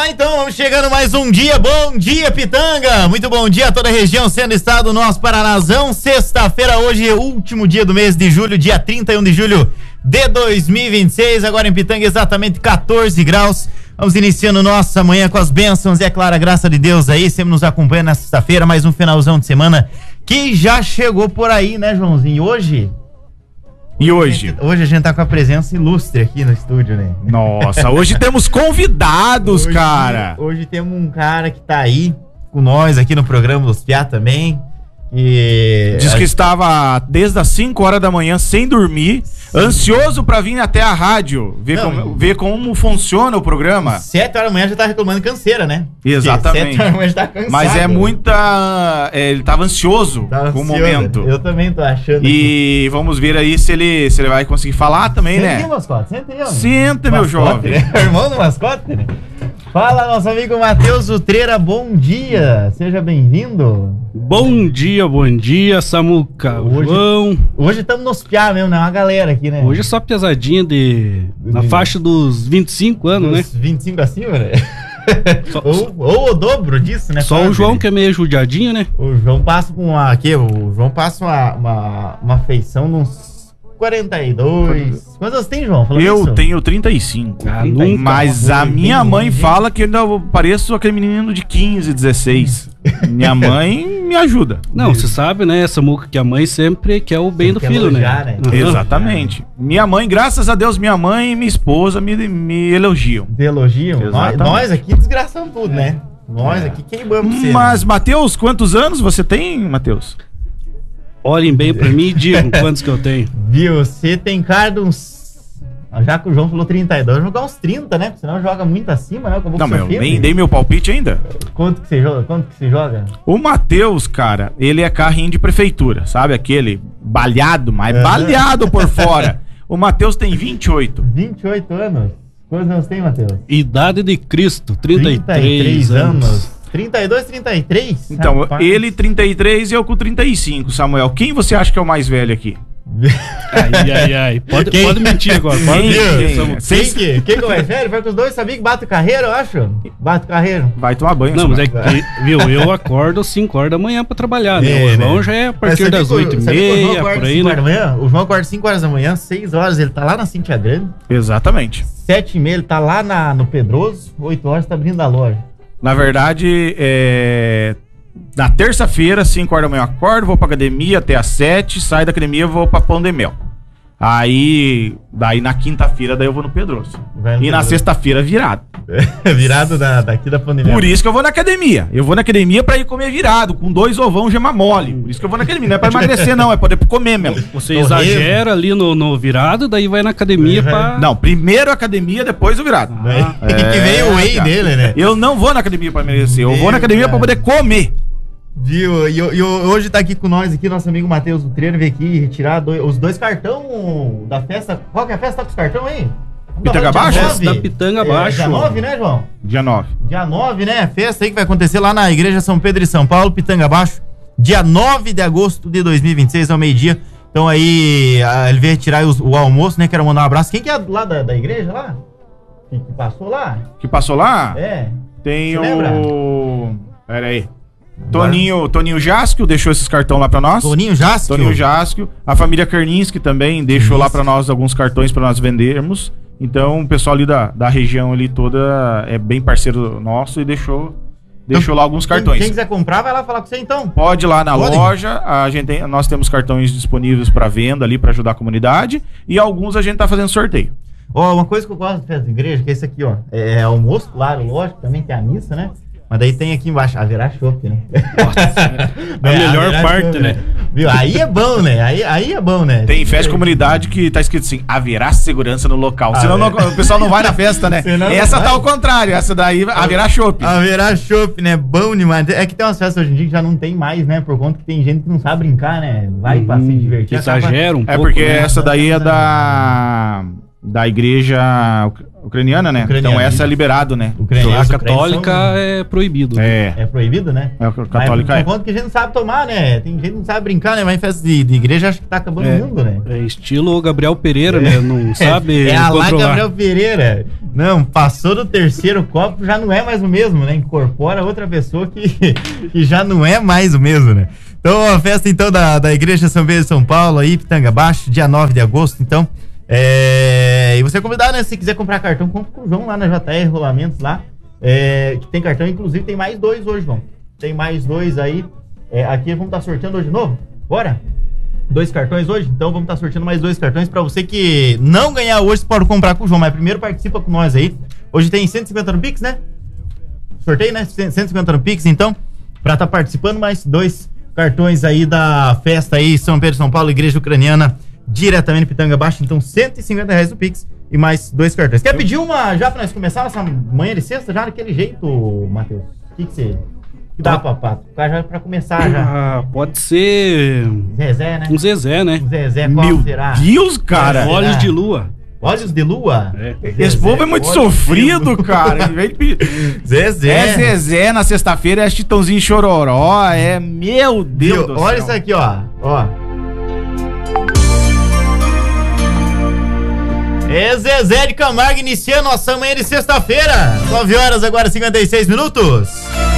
Então vamos chegando mais um dia. Bom dia, Pitanga. Muito bom dia a toda a região, sendo estado nosso Paranazão. Sexta-feira, hoje é o último dia do mês de julho, dia 31 de julho de 2026. Agora em Pitanga, exatamente 14 graus. Vamos iniciando nossa manhã com as bênçãos e, é claro, a graça de Deus aí, sempre nos acompanha na sexta-feira, mais um finalzão de semana que já chegou por aí, né, Joãozinho? Hoje a gente tá com a presença ilustre aqui no estúdio, né? Nossa, hoje temos convidados, cara. Hoje temos um cara que tá aí com nós aqui no programa dos Piá também. E diz que estava desde as 5 horas da manhã sem dormir, ansioso pra vir até a rádio, ver como funciona o programa. 7 horas da manhã já tá reclamando canseira, né? Exatamente. 7 horas da manhã já tá cansado. Mas é muita... ele tava ansioso com o momento. Eu também tô achando. E vamos ver aí se ele vai conseguir falar também, né? Senta, meu jovem. Né? Irmão do mascote, né? Fala, nosso amigo Matheus Utreira, bom dia, seja bem-vindo. Bom dia, Samuca, Hoje estamos nos piá mesmo, né? Uma galera aqui, né? Hoje é só pesadinha na faixa dos 25 anos, né? 25 acima, né? Ou o dobro disso, né? Só o João que é meio judiadinho, né? O João passa com uma feição de uns 42. Quantos anos tem, João? Eu tenho 35. Mas a minha mãe fala que eu ainda pareço aquele menino de 15, 16. Minha mãe me ajuda. Não, você sabe, né, Samuca, que a mãe sempre quer o bem do filho, elogiar, né? Uhum. Exatamente. Minha mãe, graças a Deus, minha mãe e minha esposa me elogiam. Te elogiam? Nós aqui desgraçamos tudo, né? Nós aqui queimamos você. Mas, Matheus, quantos anos você tem, Matheus? Olhem bem pra mim e digam quantos que eu tenho. Viu, você tem cara de uns... Já que o João falou 32, vou jogar uns 30, né? Porque senão joga muito acima, né? Não, mas eu nem dei meu palpite ainda. Quanto que você joga? O Matheus, cara, ele é carrinho de prefeitura, sabe? Aquele balhado, mas baleado por fora. O Matheus tem 28. 28 anos? Quantos anos tem, Matheus? Idade de Cristo, 33 anos. 32, 33? Então, ele 33 e eu com 35, Samuel. Quem você acha que é o mais velho aqui? Ai. Pode mentir agora. Quem que é o mais velho? Vai com os dois, sabia que bate carreira, eu acho? Bate carreira. Vai tomar banho. Não, mas é que, viu, eu acordo 5 horas da manhã pra trabalhar, né? O João já é a partir das 8h30, por aí, né? O João acorda 5 horas da manhã, 6 horas ele tá lá na Cintia Grande. Exatamente. 7h30 ele tá lá no Pedroso, 8 horas tá abrindo a loja. Na verdade, na terça-feira, 5 horas da manhã eu acordo, vou pra academia até às 7, saio da academia e vou pra Pão de Mel. Daí na quinta-feira, eu vou no Pedroso. Na sexta-feira, virado. Virado daqui da Pão de Mel. Por isso que eu vou na academia. Eu vou na academia pra ir comer virado, com 2 ovão gema mole. Por isso que eu vou na academia. Não é pra emagrecer, não. É pra poder comer mesmo. Você exagera ali no virado, daí vai na academia pra... Não, primeiro a academia, depois o virado. Que veio o whey dele, né? Eu não vou na academia pra emagrecer. Eu vou na academia pra poder comer. Viu? E hoje tá aqui com nós, nosso amigo Matheus Utreira, veio aqui retirar os 2 cartão da festa. Qual que é a festa? Tá com os cartão aí? Pitanga Abaixo? Da Pitanga Abaixo. Dia 9, né, João? Dia 9. Dia 9, né? Festa aí que vai acontecer lá na Igreja São Pedro de São Paulo, Pitanga Abaixo. Dia 9 de agosto de 2026, ao meio-dia. Então aí, ele veio retirar o almoço, né? Quero mandar um abraço. Quem que é lá da igreja lá? Que passou lá? Que passou lá? É. Tem o... Pera aí. Toninho Jasco deixou esses cartões lá pra nós. Toninho Jasco. A família Karninski também deixou lá pra nós alguns cartões pra nós vendermos. Então o pessoal ali da região ali toda é bem parceiro nosso e deixou lá alguns cartões. Quem quiser comprar, vai lá falar com você então. Pode ir lá na loja. Nós temos cartões disponíveis pra venda ali pra ajudar a comunidade. E alguns a gente tá fazendo sorteio. Uma coisa que eu gosto de festa de igreja, que é esse aqui, ó. É almoço, claro, lógico, também tem a missa, né? Mas daí tem aqui embaixo, haverá chopp, né? Nossa, a melhor parte, chopp, né? Viu? Aí é bom, né? Aí é bom, né? Tem festa de comunidade que tá escrito assim, haverá segurança no local. Senão o pessoal não vai na festa, né? Essa tá ao contrário, essa daí haverá chopp. Haverá chopp, né? Bom demais. É que tem umas festas hoje em dia que já não tem mais, né? Por conta que tem gente que não sabe brincar, né? Vai pra se divertir. Exagera um pouco. É porque essa daí é da... da igreja ucraniana, né? Ucraniana, Então essa isso. é liberado, né? A católica é proibido. É proibido, né? A católica Mas, ponto que a gente não sabe tomar, né? Tem gente que não sabe brincar, né? Vai em festa de igreja, acho que tá acabando o mundo, né? É estilo Gabriel Pereira, né? Não sabe É a lá controlar. Gabriel Pereira. Não, passou do terceiro copo, já não é mais o mesmo, né? Incorpora outra pessoa que já não é mais o mesmo, né? Então, a festa, então, da Igreja São Pedro de São Paulo, aí, Pitanga Baixo, dia 9 de agosto, então. E você é convidado, né? Se quiser comprar cartão, compra com o João lá na JR Rolamentos lá. Que tem cartão, inclusive tem mais 2 hoje, João. Tem mais 2 aí. Aqui vamos estar sorteando hoje de novo. Bora? 2 cartões hoje? Então vamos estar sorteando mais 2 cartões. Pra você que não ganhar hoje, você pode comprar com o João. Mas primeiro participa com nós aí. Hoje tem 150 no Pix, né? Sorteio, né? 150 no Pix, então. Pra estar participando, mais 2 cartões aí da festa aí, São Pedro, São Paulo, Igreja Ucraniana, diretamente no Pitanga Baixo. Então, R$150 do Pix e mais 2 cartões. Quer pedir uma já pra nós começar nossa manhã de sexta já daquele jeito, Matheus? O que você dá pra começar já? Pode ser Zezé, né? um Zezé, né? Um Zezé, qual Meu será? Deus, cara! Olhos de lua. Olhos de lua? Esse povo é muito sofrido, cara. Em vez de Zezé. É Zezé na sexta-feira, é Chitãozinho Chororó, meu Deus do céu. Olha isso aqui, ó. É Zezé de Camargo iniciando nossa manhã de sexta-feira. 9 horas agora, 56 minutos.